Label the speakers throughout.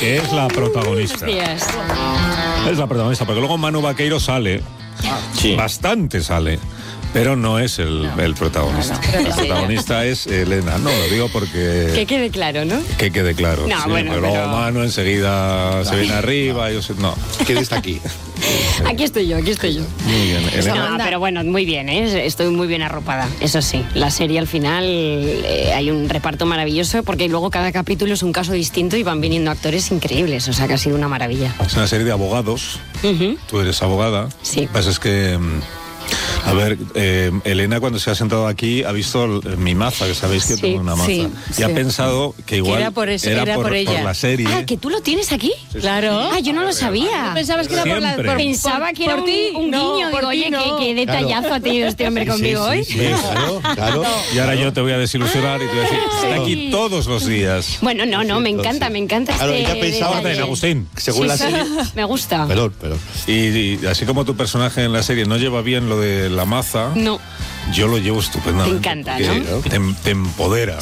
Speaker 1: que es la protagonista. Es la protagonista, porque luego Manu Vaqueiro sale, bastante sale. Pero no es el protagonista. El protagonista es Elena. No, lo digo porque...
Speaker 2: Que quede claro, ¿no?
Speaker 1: Que quede claro.
Speaker 2: No,
Speaker 1: sí,
Speaker 2: bueno,
Speaker 1: pero luego Manu enseguida se viene arriba. No,
Speaker 3: ¿Quién está aquí?
Speaker 2: Aquí estoy yo.
Speaker 1: Muy bien, Elena.
Speaker 2: No, pero bueno, muy bien, ¿eh? Estoy muy bien arropada, eso sí. La serie al final hay un reparto maravilloso porque luego cada capítulo es un caso distinto y van viniendo actores increíbles, o sea que ha sido una maravilla.
Speaker 1: Es una serie de abogados. Tú eres abogada.
Speaker 2: Sí.
Speaker 1: Lo que pasa es que... A ver, Elena cuando se ha sentado aquí ha visto mi maza, que sabéis que tengo una maza. Y ha pensado que igual
Speaker 4: era por ella.
Speaker 1: Por la serie.
Speaker 2: Ah, ¿que tú lo tienes aquí?
Speaker 1: Sí.
Speaker 4: Claro.
Speaker 2: Ah, yo no lo sabía.
Speaker 4: ¿Pensabas que era por la...
Speaker 2: Pensaba que era un guiño. Digo, oye, qué detallazo ha tenido este hombre conmigo hoy.
Speaker 1: Sí, claro. Y ahora yo te voy a desilusionar y te voy a decir, está aquí todos los días.
Speaker 2: Bueno, no, me encanta
Speaker 3: Claro, ella pensaba
Speaker 1: en Agustín.
Speaker 3: Según la serie...
Speaker 2: Me gusta.
Speaker 3: Perdón.
Speaker 1: Y así como tu personaje en la serie no lleva bien lo de la maza,
Speaker 2: no,
Speaker 1: yo lo llevo estupendamente.
Speaker 2: Te encanta, ¿no?
Speaker 1: Te empodera.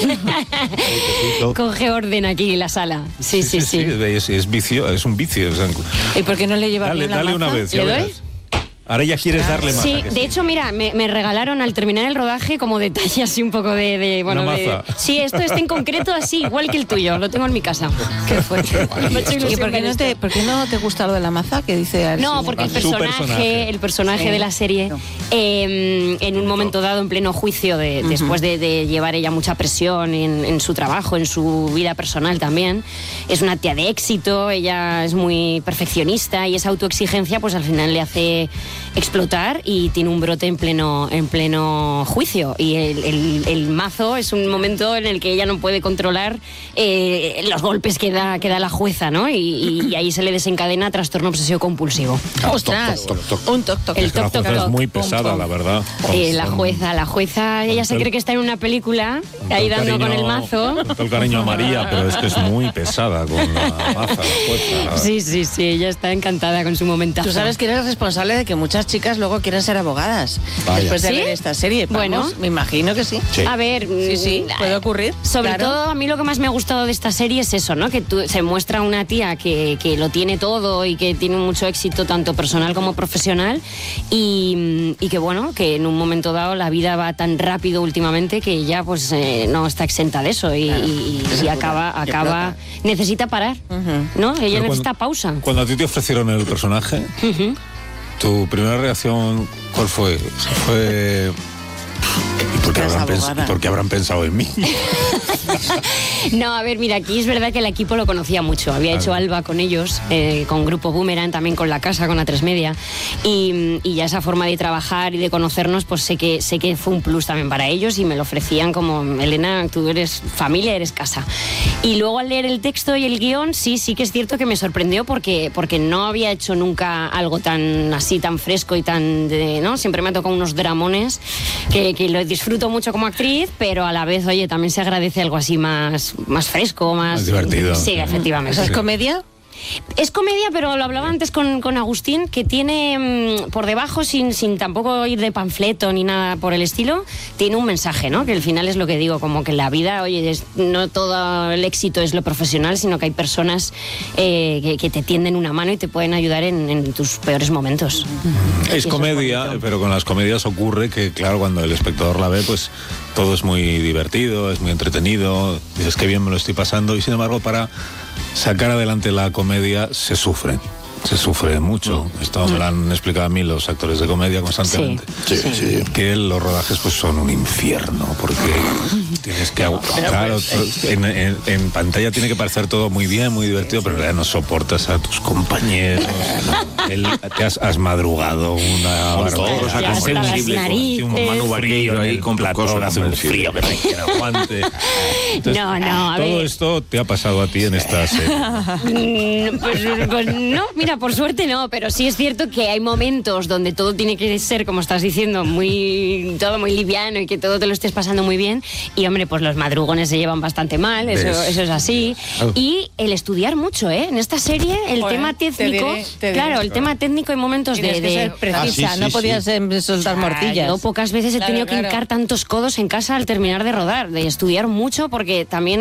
Speaker 2: Coge orden aquí en la sala. Sí.
Speaker 1: Es vicio, es un vicio. O sea,
Speaker 4: ¿Y por qué no le lleva bien la
Speaker 1: dale
Speaker 4: maza?
Speaker 1: una vez.
Speaker 2: ¿Le doy?
Speaker 1: Verás. Ahora ya quieres darle más.
Speaker 2: Sí, de hecho, mira, me regalaron al terminar el rodaje como detalle así un poco de
Speaker 1: una maza.
Speaker 2: Sí, esto en concreto así, igual que el tuyo, lo tengo en mi casa. Qué fuerte.
Speaker 4: ¿Y por qué no te gusta lo de la maza que dice Arsina?
Speaker 2: No, porque el personaje de la serie, en un momento dado, en pleno juicio, después de llevar ella mucha presión en su trabajo, en su vida personal también, es una tía de éxito, ella es muy perfeccionista y esa autoexigencia pues al final le hace explotar y tiene un brote en pleno juicio, y el mazo es un momento en el que ella no puede controlar los golpes que da la jueza, ¿no? Y ahí se le desencadena trastorno obsesivo compulsivo.
Speaker 4: ¡Ostras! Un toc-toc.
Speaker 2: El
Speaker 1: La jueza es muy
Speaker 2: toc.
Speaker 1: pesada, la verdad.
Speaker 2: La jueza, ella se cree que está en una película, ahí dando con el mazo.
Speaker 1: Con todo el cariño a María, pero es que es muy pesada con la maza, la jueza.
Speaker 2: Sí, ella está encantada con su momentazo.
Speaker 4: Tú sabes que eres responsable de que muchas chicas luego quieran ser abogadas.
Speaker 3: Vaya.
Speaker 4: Después de
Speaker 2: ¿Sí?
Speaker 4: ver esta serie. Vamos,
Speaker 2: Bueno.
Speaker 4: me imagino que sí.
Speaker 2: A ver,
Speaker 4: Sí, puede ocurrir.
Speaker 2: Sobre
Speaker 4: claro.
Speaker 2: todo, a mí lo que más me ha gustado de esta serie es eso, ¿no? Que se muestra una tía que lo tiene todo y que tiene mucho éxito tanto personal como profesional y que bueno, que en un momento dado la vida va tan rápido últimamente que ella pues no está exenta de eso y acaba necesita parar, ¿no? Ella
Speaker 1: Pero
Speaker 2: necesita pausa.
Speaker 1: Cuando a ti te ofrecieron el personaje, ¿tu primera reacción cuál fue? Fue... ¿Por qué habrán pensado en mí?
Speaker 2: No, a ver, mira, aquí es verdad que el equipo lo conocía mucho. Había hecho Alba con ellos, con Grupo Boomerang, también con La Casa, con A3 Media. Y ya esa forma de trabajar y de conocernos, pues sé que fue un plus también para ellos y me lo ofrecían como, Elena, tú eres familia, eres casa. Y luego al leer el texto y el guión, sí que es cierto que me sorprendió porque no había hecho nunca algo tan así, tan fresco y tan, ¿no? Siempre me ha tocado unos dramones que lo disfruto mucho como actriz, pero a la vez, oye, también se agradece algo así más fresco, más
Speaker 1: divertido.
Speaker 2: Sí, efectivamente.
Speaker 4: ¿Eso es comedia?
Speaker 2: Es comedia, pero lo hablaba antes con Agustín, que tiene por debajo, sin tampoco ir de panfleto ni nada por el estilo, tiene un mensaje, ¿no? Que al final es lo que digo, como que la vida, oye, no todo el éxito es lo profesional, sino que hay personas que te tienden una mano y te pueden ayudar en tus peores momentos.
Speaker 1: Es comedia, pero con las comedias ocurre que, claro, cuando el espectador la ve, pues todo es muy divertido, es muy entretenido, dices que bien me lo estoy pasando, y sin embargo para sacar adelante la comedia se sufre mucho. Esto me lo han explicado a mí los actores de comedia constantemente.
Speaker 3: Sí.
Speaker 1: Que los rodajes pues son un infierno, porque tienes que... Claro, en pantalla tiene que parecer todo muy bien, muy divertido, pero en realidad no soportas a tus compañeros. Has madrugado una
Speaker 3: barbaridad.
Speaker 1: Sensible, un Manu Vaqueiro ahí con platón, hace un frío que te aguante. Entonces,
Speaker 2: a
Speaker 1: todo
Speaker 2: ver.
Speaker 1: esto te ha pasado a ti en esta serie.
Speaker 2: Pues no, mira, por suerte no, pero sí es cierto que hay momentos donde todo tiene que ser, como estás diciendo, todo muy liviano y que todo te lo estés pasando muy bien. Y hombre, pues los madrugones se llevan bastante mal, eso es así. Y el estudiar mucho, en esta serie, el tema técnico, el tema técnico hay momentos
Speaker 4: Tienes que ser precisa, no podías soltar morcillas.
Speaker 2: Yo pocas veces he tenido que hincar tantos codos en casa al terminar de rodar, de estudiar mucho, porque también